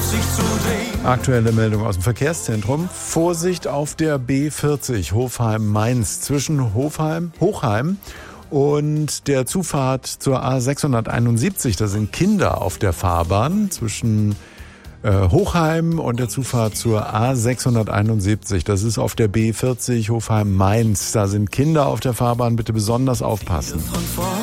Aktuelle Meldung aus dem Verkehrszentrum. Vorsicht auf der B40 Hofheim-Mainz zwischen Hochheim und der Zufahrt zur A671. Da sind Kinder auf der Fahrbahn zwischen Hochheim und der Zufahrt zur A671. Das ist auf der B40 Hofheim-Mainz. Da sind Kinder auf der Fahrbahn. Bitte besonders aufpassen.